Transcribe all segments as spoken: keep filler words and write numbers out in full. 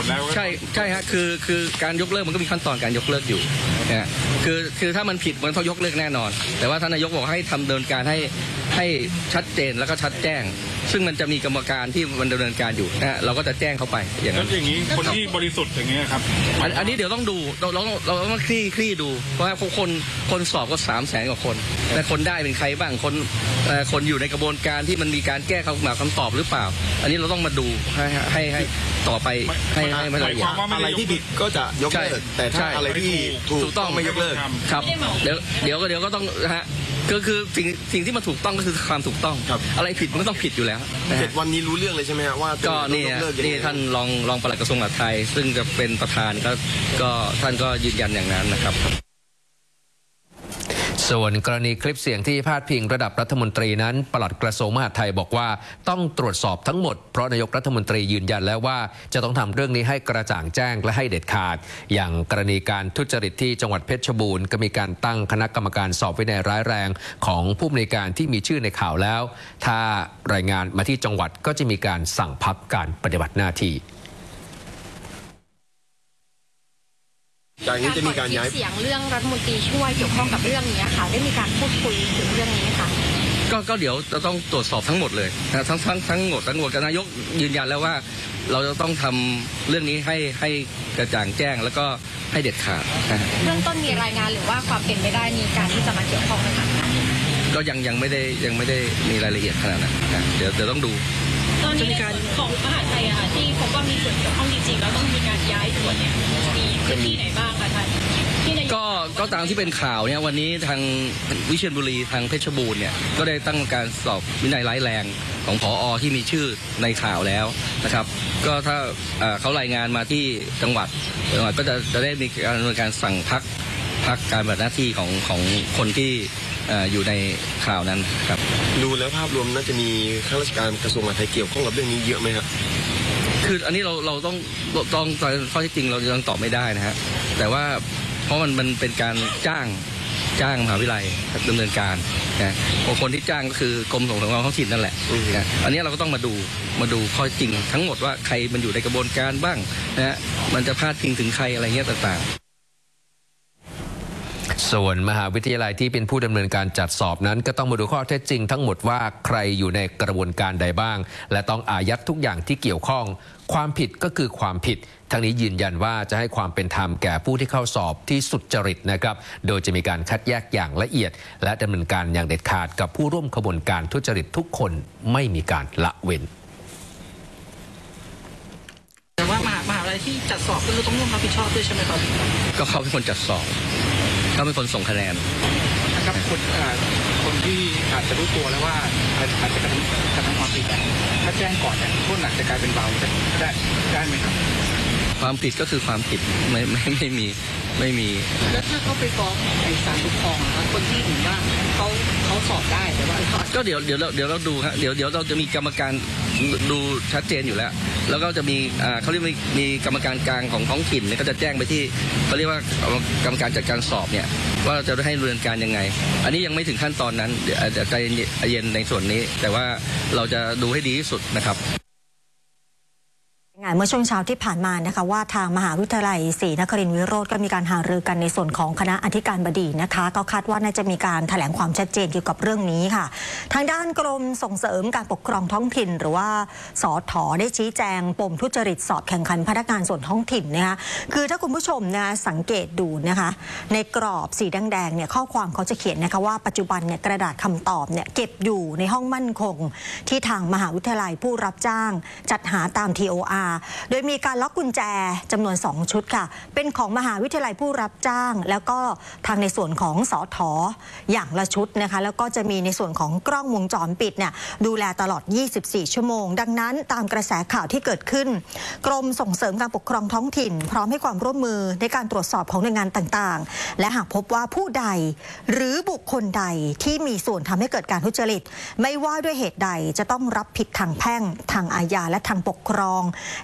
ใช่ใช่ฮะคือคือการยกเลิกมันก็มีขั้นตอนการยกเลิกอยู่นะคือคือถ้ามันผิดมันต้องยกเลิกแน่นอนแต่ว่าท่านนายกบอกให้ทำดำเนินการให้ให้ชัดเจนแล้วก็ชัดแจ้งซึ่งมันจะมีกรรมการที่มันดำเนินการอยู่นะเราก็จะแจ้งเขาไปอย่างนั้นอย่างนี้คนที่บริสุทธิ์อย่างนี้ครับอันอันนี้เดี๋ยวต้องดูเราเราเราต้องคลี่คลี่ดูเพราะว่าคนคนสอบก็สามแสนกว่าคนแต่คนได้เป็นใครบ้างคนคนอยู่ในกระบวนการที่มันมีการแก้คำหมาคำตอบหรือเปล่าอันนี้เราต้องมาดูให้ให้ให้ต่อไปให้ให้ไม่ละเอียดอะไรที่ผิดก็จะยกเลิกแต่ถ้าอะไรที่ถูกต้องไม่ยกเลิกครับเดี๋ยวเดี๋ยวก็เดี๋ยวก็ต้องฮะก็คือสิ่งสิ่งที่มันถูกต้องก็คือความถูกต้องอะไรผิดมันก็ต้องผิดอยู่แล้วเจ็ดวันนี้รู้เรื่องเลยใช่ไหมฮะว่าก็นี่นี่ท่านรองรองปลัดกระทรวงมหาดไทยซึ่งจะเป็นประธานก็ก็ท่านก็ยืนยันอย่างนั้นนะครับส่วนกรณีคลิปเสียงที่พาดพิงระดับรัฐมนตรีนั้นปลัดกระทรวงมหาดไทยบอกว่าต้องตรวจสอบทั้งหมดเพราะนายกรัฐมนตรียืนยันแล้วว่าจะต้องทำเรื่องนี้ให้กระจ่างแจ้งและให้เด็ดขาดอย่างกรณีการทุจริตที่จังหวัดเพชรบูรณ์ก็มีการตั้งคณะกรรมการสอบวินัยร้ายแรงของผู้อำนวยการที่มีชื่อในข่าวแล้วถ้ารายงานมาที่จังหวัดก็จะมีการสั่งพักการปฏิบัติหน้าที่จากนี้จะมีการย้ายเสียงเรื่องรัฐมนตรีช่วยเกี่ยวข้องกับเรื่องนี้ค่ะได้มีการพูดคุยถึงเรื่องนี้ค่ะก็ก็เดี๋ยวจะต้องตรวจสอบทั้งหมดเลยนะทั้งทั้งทั้งหมดทั้งหมดนายกยืนยันแล้วว่าเราจะต้องทำเรื่องนี้ให้ให้กระจ่างแจ้งแล้วก็ให้เด็ดขาดเรื่องต้นมีรายงานหรือว่าความเป็นไปได้มีการที่จะมาเกี่ยวข้องไหมคะก็ยังยังไม่ได้ยังไม่ได้มีรายละเอียดขนาดนั้นนะเดี๋ยวเดี๋ยวต้องดูตอนนี้มีการของมหาไทยอะค่ะที่พบว่ามีส่วนเกี่ยวข้องจริงๆแล้วต้องมีการย้ายด่วนเนี่ยมีพื้นที่ไหนบ้างคะท่านก็ก็ตามที่เป็นข่าวเนี่ยวันนี้ทางวิเชียรบุรีทางเพชรบูรณ์เนี่ยก็ได้ตั้งการสอบวินัยร้ายแรงของผอ.ที่มีชื่อในข่าวแล้วนะครับก็ถ้าเขารายงานมาที่จังหวัดจังหวัดก็จะจะได้มีการดำเนินการสั่งพักพักการปฏิบัติหน้าที่ของของคนที่อยู่ในข่าวนั้นครับดูแล้วภาพรวมน่าจะมีข้าราชการกระทรวงมหาดไทยเกี่ยวข้องกับเรื่องนี้เยอะไหมครับคืออันนี้เราเราต้องต้องตอนข้อที่จริงเรายังตอบไม่ได้นะฮะแต่ว่าเพราะมันมันเป็นการจ้างจ้างมหาวิทยาลัยดำเนินการนะคนที่จ้างก็คือกรมส่งเสริมความท้องถิ่นนั่นแหละนะอันนี้เราก็ต้องมาดูมาดูข้อจริงทั้งหมดว่าใครมันอยู่ในกระบวนการบ้างนะฮะมันจะพาดพิงถึงใครอะไรเงี้ยต่างๆส่วนมหาวิทยาลัยที่เป็นผู้ดำเนินการจัดสอบนั้นก็ต้องมาดูข้อเท็จจริงทั้งหมดว่าใครอยู่ในกระบวนการใดบ้างและต้องอายัดทุกอย่างที่เกี่ยวข้องความผิดก็คือความผิดทั้งนี้ยืนยันว่าจะให้ความเป็นธรรมแก่ผู้ที่เข้าสอบที่สุจริตนะครับโดยจะมีการคัดแยกอย่างละเอียดและดำเนินการอย่างเด็ดขาดกับผู้ร่วมขบวนการทุจริตทุกคนไม่มีการละเว้นแต่ว่ามหามหาวิทยาลัยที่จัดสอบก็คือต้องร่วมรับผิดชอบด้วยใช่ไหมครับก็เขาเป็นคนจัดสอบเขาเป็นคนส่งคะแนนนะครับคนคนที่อาจจะรู้ตัวแล้วว่าอาจจะกระทำกระทำความผิดถ้าแจ้งก่อนเนี่ยโทษหนักจะกลายเป็นเบาได้ได้ไหมครับความผิดก็คือความผิดไม่ไม่ไม่มีไม่มีแล้วถ้าเขาไปฟ้องในศาลปกครองนะครับคนที่ถือว่าเขาเขาสอบได้แต่ว่าก็เดี๋ยวเดี๋ยวเราเดี๋ยวเราดูครับเดี๋ยวเดี๋ยวเราจะมีกรรมการดูชัดเจนอยู่แล้วแล้วก็จะมีอ่าเขาเรียกมีมีกรรมการกลางของท้องถิ่นเนี่ยก็จะแจ้งไปที่เขาเรียกว่ากรรมการจัดการสอบเนี่ยว่าจะให้ดำเนินการยังไงอันนี้ยังไม่ถึงขั้นตอนนั้นเดี๋ยวใจเย็นในส่วนนี้แต่ว่าเราจะดูให้ดีที่สุดนะครับงานเมื่อช่วงเช้าที่ผ่านมานะคะว่าทางมหาวิทยาลัยศรีนครินทร์วิโรจน์ก็มีการหารือกันในส่วนของคณะอธิการบดีนะคะก็คาดว่าน่าจะมีการแถลงความชัดเจนเกี่ยวกับเรื่องนี้ค่ะทางด้านกรมส่งเสริมการปกครองท้องถิ่นหรือว่าสถ.ได้ชี้แจงปมทุจริตสอบแข่งขันพนักงานส่วนท้องถิ่นนะคะคือถ้าคุณผู้ชมนะสังเกตดูนะคะในกรอบสีแดงๆเนี่ยข้อความเขาจะเขียนนะคะว่าปัจจุบันเนี่ยกระดาษคำตอบเนี่ยเก็บอยู่ในห้องมั่นคงที่ทางมหาวิทยาลัยผู้รับจ้างจัดหาตาม ที โอ อาร์ โดยมีการล็อกกุญแจจำนวนสองชุดค่ะเป็นของมหาวิทยาลัยผู้รับจ้างแล้วก็ทางในส่วนของสถ.อย่างละชุดนะคะแล้วก็จะมีในส่วนของกล้องวงจรปิดเนี่ยดูแลตลอดยี่สิบสี่ชั่วโมงดังนั้นตามกระแสข่าวที่เกิดขึ้นกรมส่งเสริมการปกครองท้องถิ่นพร้อมให้ความร่วมมือในการตรวจสอบของหน่วยงานต่างๆและหากพบว่าผู้ใดหรือบุคคลใดที่มีส่วนทำให้เกิดการทุจริตไม่ว่าด้วยเหตุใดจะต้องรับผิดทางแพ่งทางอาญาและทางปกครอง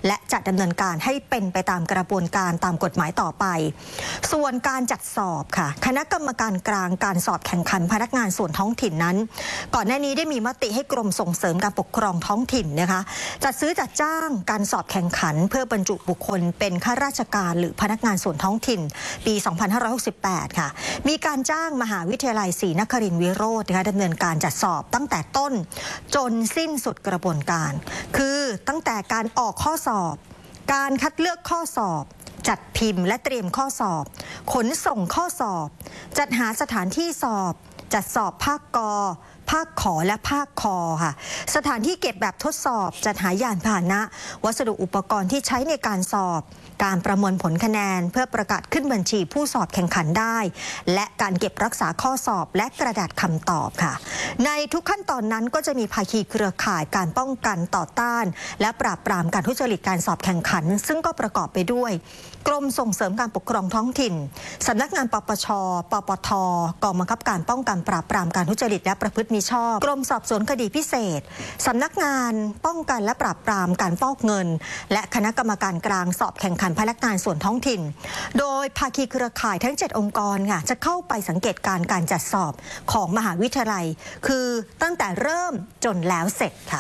และจะดำเนินการให้เป็นไปตามกระบวนการตามกฎหมายต่อไปส่วนการจัดสอบค่ะคณะกรรมการกลางการสอบแข่งขันพนักงานส่วนท้องถิ่นนั้นก่อนหน้านี้ได้มีมติให้กรมส่งเสริมการปกครองท้องถิ่นนะคะจัดซื้อจัดจ้างการสอบแข่งขันเพื่อบรรจุบุคคลเป็นข้าราชการหรือพนักงานส่วนท้องถิ่นปี สองพันห้าร้อยหกสิบแปด ค่ะมีการจ้างมหาวิทยาลัยศรีนครินทร์วิโรจน์นะคะดำเนินการจัดสอบตั้งแต่ต้นจนสิ้นสุดกระบวนการคือตั้งแต่การออกข้อสอบการคัดเลือกข้อสอบจัดพิมพ์และเตรียมข้อสอบขนส่งข้อสอบจัดหาสถานที่สอบจัดสอบภาคกภาคขอและภาคคอค่ะสถานที่เก็บแบบทดสอบจัดหายานพาหนะวัสดุอุปกรณ์ที่ใช้ในการสอบการประมวลผลคะแนนเพื่อประกาศขึ้นบัญชีผู้สอบแข่งขันได้และการเก็บรักษาข้อสอบและกระดาษคำตอบค่ะในทุกขั้นตอนนั้นก็จะมีภาคีเครือข่ายการป้องกันต่อต้านและปราบปรามการทุจริตการสอบแข่งขันซึ่งก็ประกอบไปด้วยกรมส่งเสริมการปกครองท้องถิ่นสำนักงานปปช.ปปท.กองบังคับการป้องกันปราบปรามการทุจริตและประพฤติมิชอบกรมสอบสวนคดีพิเศษสำนักงานป้องกันและปราบปรามการฟอกเงินและคณะกรรมการกลางสอบแข่งขันพนักงานส่วนท้องถิ่นโดยภาคีเครือข่ายทั้งเจ็ดองค์กรค่ะจะเข้าไปสังเกตการการจัดสอบของมหาวิทยาลัยคือตั้งแต่เริ่มจนแล้วเสร็จค่ะ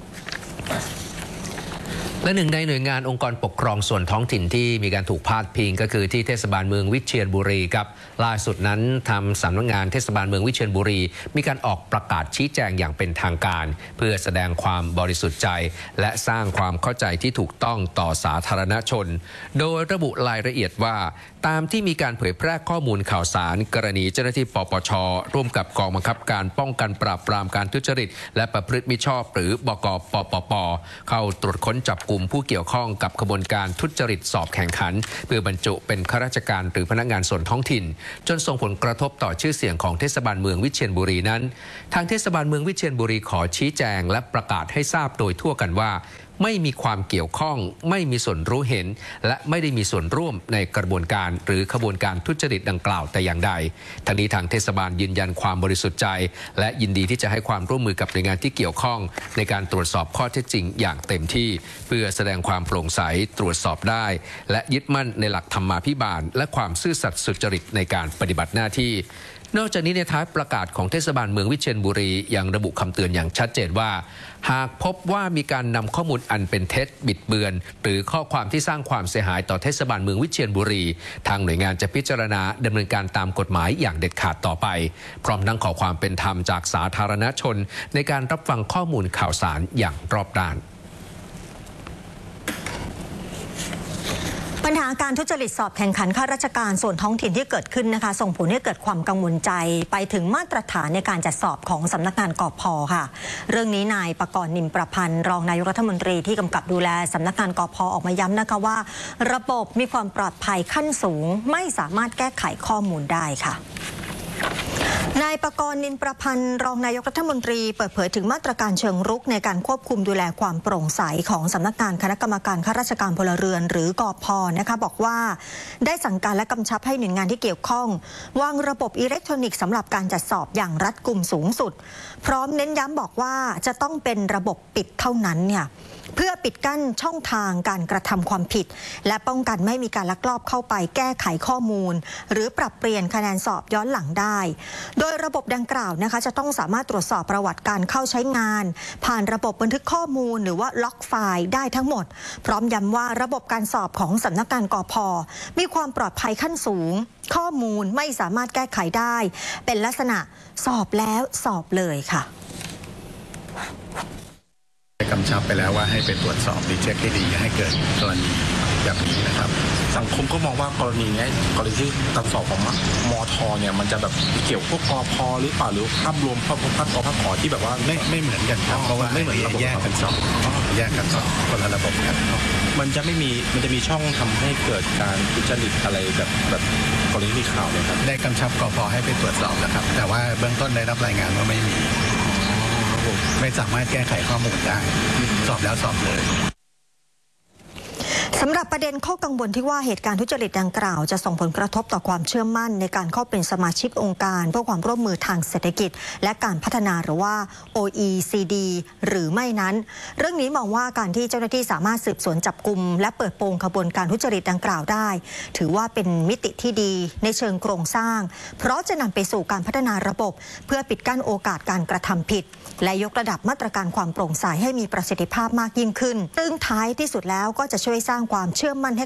และหนึ่งในหน่วยงานองค์กรปกครองส่วนท้องถิ่นที่มีการถูกพาดพิงก็คือที่เทศบาลเมืองวิเชียรบุรีครับล่าสุดนั้นทำสำนักงานเทศบาลเมืองวิเชียรบุรีมีการออกประกาศชี้แจงอย่างเป็นทางการเพื่อแสดงความบริสุทธิ์ใจและสร้างความเข้าใจที่ถูกต้องต่อสาธารณชนโดยระบุรายละเอียดว่าตามที่มีการเผยแพร่ข้อมูลข่าวสารกรณีเจ้าหน้าที่ปปช.ร่วมกับกองบังคับการป้องกันปราบปรามการทุจริตและประพฤติมิชอบหรือบก.ปปป.เข้าตรวจค้นจับกลุ่มผู้เกี่ยวข้องกับขบวนการทุจริตสอบแข่งขันเพื่อบรรจุเป็นข้าราชการหรือพนักงานส่วนท้องถิ่นจนส่งผลกระทบต่อชื่อเสียงของเทศบาลเมืองวิเชียรบุรีนั้นทางเทศบาลเมืองวิเชียรบุรีขอชี้แจงและประกาศให้ทราบโดยทั่วกันว่าไม่มีความเกี่ยวข้องไม่มีส่วนรู้เห็นและไม่ได้มีส่วนร่วมในกระบวนการหรือขบวนการทุจริตดังกล่าวแต่อย่างใดทั้งนี้ทางเทศบาลยืนยันความบริสุทธิ์ใจและยินดีที่จะให้ความร่วมมือกับหน่วยงานที่เกี่ยวข้องในการตรวจสอบข้อเท็จจริงอย่างเต็มที่เพื่อแสดงความโปร่งใสตรวจสอบได้และยึดมั่นในหลักธรรมาภิบาลและความซื่อสัตย์สุจริตในการปฏิบัติหน้าที่นอกจากนี้ในท้ายประกาศของเทศบาลเมืองวิเชียรบุรียังระบุคำเตือนอย่างชัดเจนว่าหากพบว่ามีการนำข้อมูลอันเป็นเท็จบิดเบือนหรือข้อความที่สร้างความเสียหายต่อเทศบาลเมืองวิเชียรบุรีทางหน่วยงานจะพิจารณาดำเนินการตามกฎหมายอย่างเด็ดขาดต่อไปพร้อมทั้งขอความเป็นธรรมจากสาธารณชนในการรับฟังข้อมูลข่าวสารอย่างรอบด้านปัญหาการทุจริตสอบแข่งขันข้าราชการส่วนท้องถิ่นที่เกิดขึ้นนะคะส่งผลให้เกิดความกังวลใจไปถึงมาตรฐานในการจัดสอบของสำนักงานกพ.ค่ะเรื่องนี้นายปกรณ์นิมประพันธ์รองนายกรัฐมนตรีที่กำกับดูแลสำนักงานกพ.ออกมาย้ำนะคะว่าระบบมีความปลอดภัยขั้นสูงไม่สามารถแก้ไขข้อมูลได้ค่ะนายปกรณ์นินประพันธ์รองนายกรัฐมนตรีเปิดเผยถึงมาตรการเชิงรุกในการควบคุมดูแลความโปร่งใสของสำนักงานคณะกรรมการข้าราชการพลเรือนหรือกพ.นะคะบอกว่าได้สั่งการและกำชับให้หน่วยงานที่เกี่ยวข้องวางระบบอิเล็กทรอนิกส์สำหรับการจัดสอบอย่างรัดกุมสูงสุดพร้อมเน้นย้ำบอกว่าจะต้องเป็นระบบปิดเท่านั้นเนี่ยเพื่อปิดกั้นช่องทางการกระทำความผิดและป้องกันไม่ให้มีการลักลอบเข้าไปแก้ไขข้อมูลหรือปรับเปลี่ยนคะแนนสอบย้อนหลังได้โดยระบบดังกล่าวนะคะจะต้องสามารถตรวจสอบประวัติการเข้าใช้งานผ่านระบบบันทึกข้อมูลหรือว่าล็อกไฟล์ได้ทั้งหมดพร้อมย้ำว่าระบบการสอบของสำนักงานกพ.มีความปลอดภัยขั้นสูงข้อมูลไม่สามารถแก้ไขได้เป็นลักษณะสอบแล้วสอบเลยค่ะกำชับไปแล้วว่าให้ไปตรวจสอบรีเช็คให้ดีให้เกิดกรณีแบบนี้นะครับสังคมก็มองว่ากรณีนี้กรณีที่การสอบของมทเนี่ยมันจะแบบเกี่ยวพวกกพหรือเปล่าหรือภาพรวมภาพภาพกพขอที่แบบว่าไม่ไม่เหมือนกันครับเพราะว่าไม่เหมือนระบบแยกกันสอบแยกกันสอบคนละระบบกันมันจะไม่มีมันจะมีช่องทำให้เกิดการทุจริตอะไรแบบแบบกรณีมีข่าวเลยครับได้กำชับกพให้ไปตรวจสอบนะครับแต่ว่าเบื้องต้นได้รับรายงานว่าไม่มีไม่สามารถแก้ไขข้อมูลได้สอบแล้วสอบเลยำหรับประเด็นข้อกังวลที่ว่าเหตุการณ์ทุจริตดังกล่าวจะส่งผลกระทบต่อความเชื่อมั่นในการเข้าเป็นสมาชิกองค์การเพื่อความร่วมมือทางเศรษฐกิจและการพัฒนาหรือว่า โอ อี ซี ดี หรือไม่นั้นเรื่องนี้มองว่าการที่เจ้าหน้าที่สามารถสืบสวนจับกุมและเปิดโปงขบวนการทุจริตดังกล่าวได้ถือว่าเป็นมิติที่ดีในเชิงโครงสร้างเพราะจะนำไปสู่การพัฒนาระบบเพื่อปิดกั้นโอกาสการกระทำผิดและยกระดับมาตรการความโปร่งใสให้มีประสิทธิภาพมากยิ่งขึ้นซึ่งท้ายที่สุดแล้วก็จะช่วยสร้างความเชื่อมั่นให้